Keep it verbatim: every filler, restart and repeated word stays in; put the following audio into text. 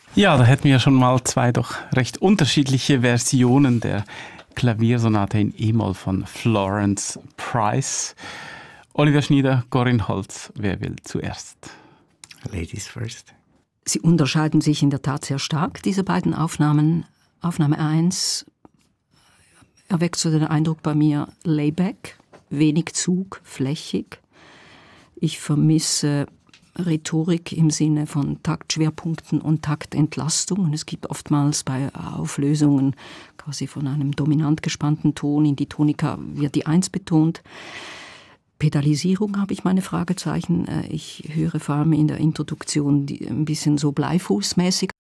Ja, da hätten wir ja schon mal zwei doch recht unterschiedliche Versionen der Klaviersonate in E-Moll von Florence Price. Oliver Schnieder, Corinne Holz, wer will zuerst? Ladies first. Sie unterscheiden sich in der Tat sehr stark, diese beiden Aufnahmen. Aufnahme eins erweckt so den Eindruck bei mir Layback, wenig Zug, flächig. Ich vermisse Rhetorik im Sinne von Taktschwerpunkten und Taktentlastung. Und es gibt oftmals bei Auflösungen quasi von einem dominant gespannten Ton in die Tonika wird die Eins betont. Pedalisierung habe ich meine Fragezeichen. Ich höre vor allem in der Introduktion ein bisschen so bleifußmäßig